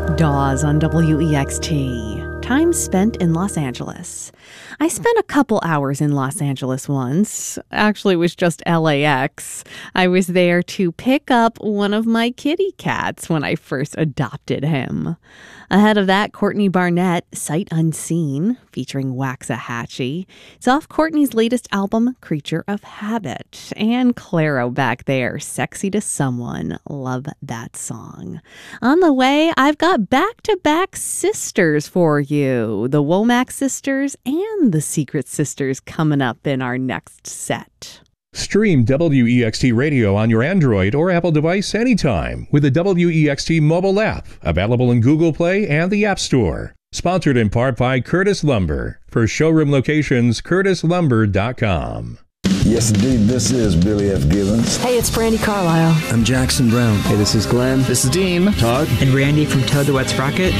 Dawes on WEXT. Time spent in Los Angeles. I spent a couple hours in Los Angeles once. Actually, it was just LAX. I was there to pick up one of my kitty cats when I first adopted him. Ahead of that, Courtney Barnett, Sight Unseen, featuring Waxahachie. It's off Courtney's latest album, Creature of Habit. And Clairo back there, Sexy to Someone. Love that song. On the way, I've got back-to-back sisters for you. The Womack Sisters and the Secret Sisters coming up in our next set. Stream WEXT Radio on your Android or Apple device anytime with the WEXT mobile app, available in Google Play and the App Store. Sponsored in part by Curtis Lumber. For showroom locations, curtislumber.com. Yes, indeed. This is Billy F. Gibbons. Hey, it's Brandy Carlisle. I'm Jackson Brown. Hey, this is Glenn. This is Dean. Todd. And Randy from Toad the Wet Sprocket.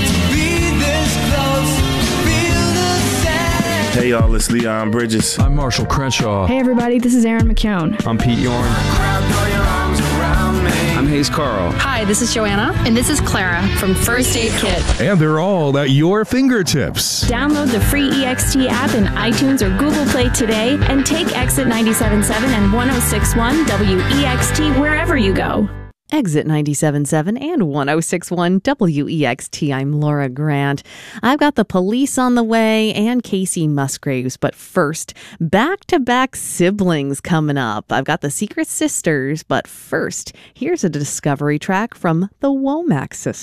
Hey y'all, it's Leon Bridges. I'm Marshall Crenshaw. Hey everybody, this is Aaron McKeown. I'm Pete Yorn. I'm Hayes Carl. Hi, this is Joanna. And this is Clara from First Aid Kit. And they're all at your fingertips. Download the free EXT app in iTunes or Google Play today and take Exit 97.7 and 106.1 WEXT wherever you go. Exit 97.7 and 106.1 WEXT. I'm Laura Grant. I've got the Police on the way and Casey Musgraves. But first, back-to-back siblings coming up. I've got the Secret Sisters. But first, here's a discovery track from the Womack Sisters.